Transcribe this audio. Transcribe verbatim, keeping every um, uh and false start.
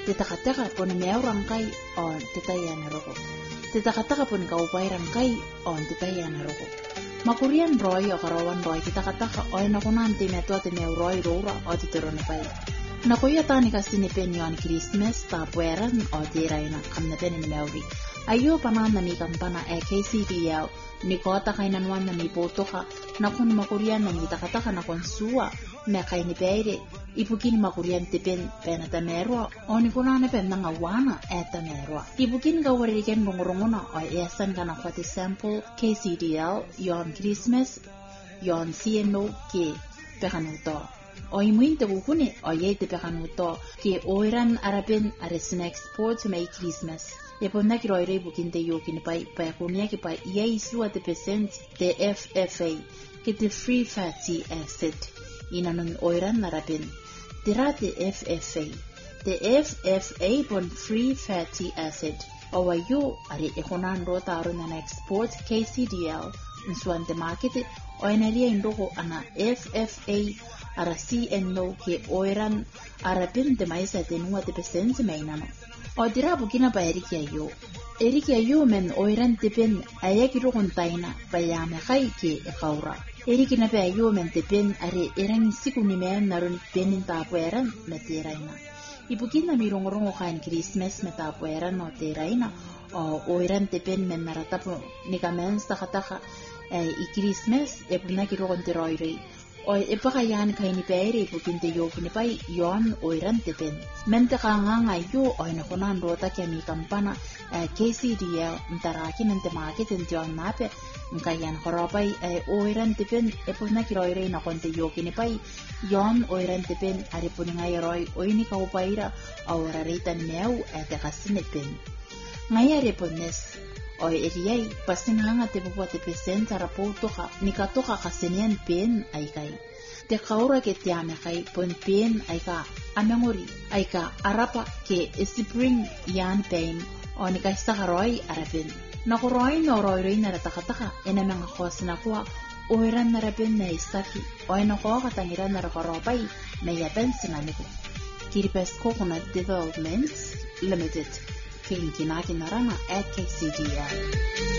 te takataka pon meurang kai on te tayana roko. Te takataka pon kaupairang kai on te tayana roko. Makurian roi o karawan roi te takataka o e nakunan te metua te meu roi roura o te terone pai. Nakuya tani kasi ni pen yon Christmas ta pueran o te raina kam na pen ni meuri. Ayo panana ni kampana e K C D L ni kota kainan na ni potoka na kun makurian na ni takataka na kon sua me kai ni peire ipukin makurian te pen pena ta merwa o ni kunana pen na wana e ta merwa ipukin ga wariken rongorongona o esan kana kwati sample K C D L yon Christmas yon C N O ke pekanuto o imuin te bukune o ye te pekanuto ke oiran arapen are snack sports me Christmas e ponna ki roire bukin te yokin pai pa kunia ki pai ye isua te percent te F F A ke te free fatty acid inanon oiran narapen tira te F F A te F F A pon free fatty acid o wayo are e konan rota aro na export K C D L nsuan te market o enalia indoko ana F F A ara C N O ke oiran arapen te maisa te nua te percent mainano o dira bukina pa eriki ayo eriki ayo men oiran te pen ayaki rokon taina pa yame kai ke e kaura eriki na pa ayo men te pen are erang siku ni men naron penin ta pueran me te raina ibukina mi rongorongo kain Christmas me ta pueran no te raina o oiran te pen men naratapo ni kamen takataka i Christmas e puna ki rokon te roirei o e pakayan kay ni pere ipukin te yoki ni pai yon oiran te pen mente ka nga nga yo o ina kunan rota kya mi kampana K C D L ntaraki nante market nte yon mape nkayan koropay oiran te pen e puna ki roire na konte yoki ni pai yon oiran te pen ari puni nga yoroi o ini kaupaira o raritan meu e te kasine pen ngaya repones o eriyai pasin hanga te pupa te pesen tara poutoka ni katoka kasenian pen ay kai te kaura ke te ame kai pon pen ay ka amengori ay ka arapa ke spring yan pen o ni kai sakaroi arapen nakuroi no roi na ratakataka ena mga kosna kuwa oiran na rapen na isaki o ena ko katangiran na rakaropai na yapen sinamiko Kiribati Coconut Development Limited King Kinaki Narana at K C D L.